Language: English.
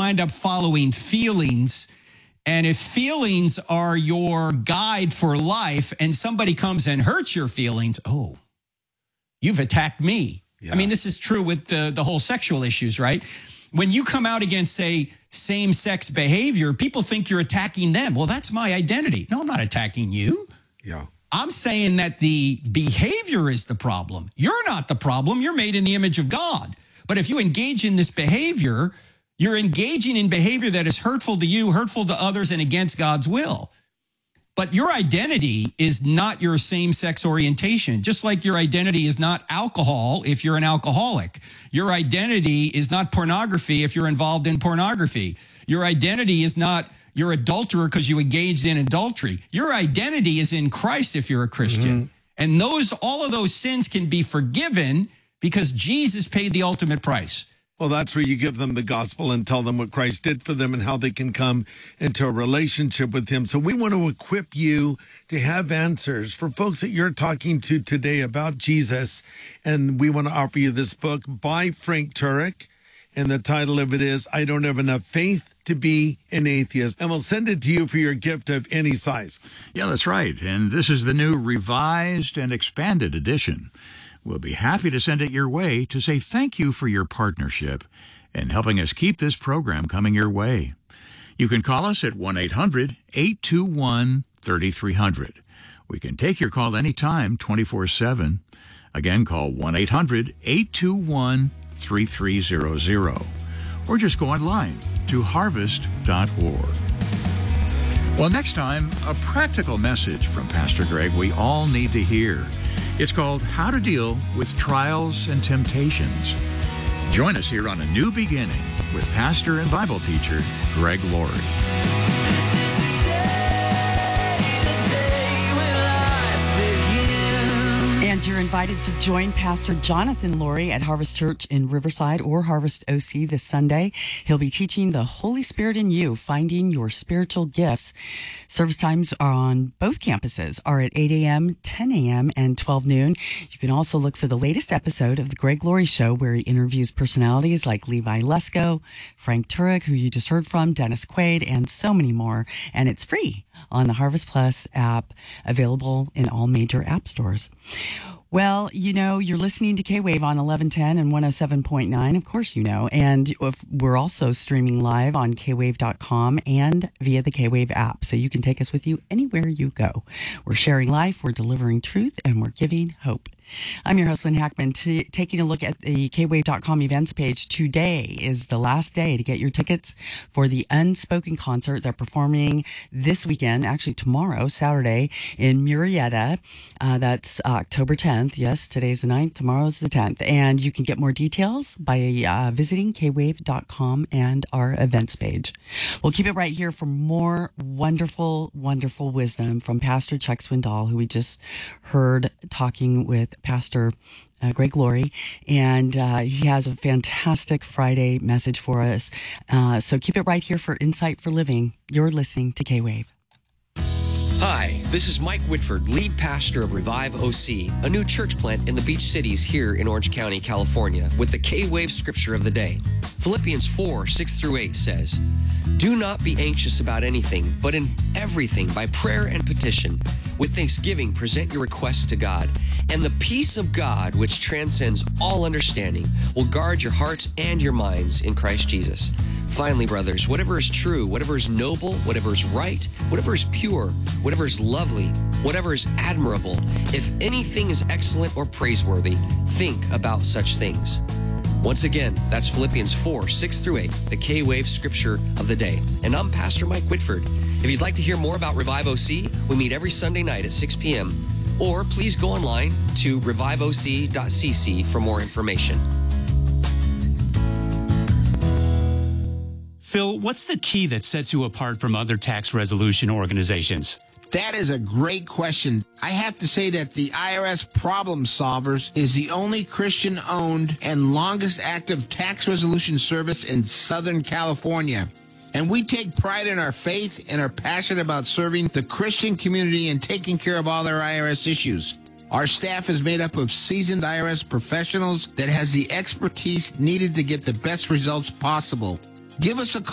wind up following feelings. And if feelings are your guide for life and somebody comes and hurts your feelings, oh, you've attacked me. Yeah. I mean, this is true with the whole sexual issues, right? When you come out against, say, same-sex behavior, people think you're attacking them. Well, that's my identity. No, I'm not attacking you. Yeah. I'm saying that the behavior is the problem. You're not the problem. You're made in the image of God. But if you engage in this behavior, you're engaging in behavior that is hurtful to you, hurtful to others, and against God's will. But your identity is not your same-sex orientation, just like your identity is not alcohol if you're an alcoholic. Your identity is not pornography if you're involved in pornography. Your identity is not you're adulterer because you engaged in adultery. Your identity is in Christ if you're a Christian. And all of those sins can be forgiven because Jesus paid the ultimate price. Well, that's where you give them the gospel and tell them what Christ did for them and how they can come into a relationship with him. So we want to equip you to have answers for folks that you're talking to today about Jesus. And we want to offer you this book by Frank Turek. And the title of it is, I Don't Have Enough Faith to Be an Atheist. And we'll send it to you for your gift of any size. Yeah, that's right. And this is the new revised and expanded edition. We'll be happy to send it your way to say thank you for your partnership in helping us keep this program coming your way. You can call us at 1-800-821-3300. We can take your call anytime, 24/7. Again, call 1-800-821-3300. Or just go online to harvest.org. Well, next time, a practical message from Pastor Greg we all need to hear. It's called How to Deal with Trials and Temptations. Join us here on A New Beginning with pastor and Bible teacher Greg Laurie. And you're invited to join Pastor Jonathan Laurie at Harvest Church in Riverside or Harvest OC this Sunday. He'll be teaching the Holy Spirit in You, Finding Your Spiritual Gifts. Service times on both campuses are at 8 a.m., 10 a.m., and 12 noon. You can also look for the latest episode of The Greg Laurie Show, where he interviews personalities like Levi Lesko, Frank Turek, who you just heard from, Dennis Quaid, and so many more. And it's free on the Harvest Plus app, available in all major app stores. Well, you know, you're listening to K-Wave on 1110 and 107.9. Of course you know. And we're also streaming live on kwave.com and via the K-Wave app. So you can take us with you anywhere you go. We're sharing life, we're delivering truth, and we're giving hope. I'm your host, Lynn Hackman, taking a look at the kwave.com events page. Today is the last day to get your tickets for the Unspoken concert. They're performing this weekend, actually tomorrow, Saturday, in Murrieta. That's October 10th. Yes, today's the 9th, tomorrow's the 10th. And you can get more details by visiting kwave.com and our events page. We'll keep it right here for more wonderful, wonderful wisdom from Pastor Chuck Swindoll, who we just heard talking with Pastor Greg Laurie, and he has a fantastic Friday message for us. So keep it right here for Insight for Living. You're listening to K-Wave. Hi, this is Mike Whitford, lead pastor of Revive OC, a new church plant in the Beach Cities here in Orange County, California, with the K-Wave scripture of the day. Philippians 4:6-8 says, "Do not be anxious about anything, but in everything by prayer and petition, with thanksgiving present your requests to God, and the peace of God, which transcends all understanding, will guard your hearts and your minds in Christ Jesus." Finally, brothers, whatever is true, whatever is noble, whatever is right, whatever is pure, whatever is lovely, whatever is admirable, if anything is excellent or praiseworthy, think about such things. Once again, that's Philippians 4:6-8, the K-Wave scripture of the day. And I'm Pastor Mike Whitford. If you'd like to hear more about Revive OC, we meet every Sunday night at 6 p.m. Or please go online to reviveoc.cc for more information. Phil, what's the key that sets you apart from other tax resolution organizations? That is a great question. I have to say that the IRS Problem Solvers is the only Christian-owned and longest active tax resolution service in Southern California. And we take pride in our faith and are passionate about serving the Christian community and taking care of all their IRS issues. Our staff is made up of seasoned IRS professionals that has the expertise needed to get the best results possible. Give us a call.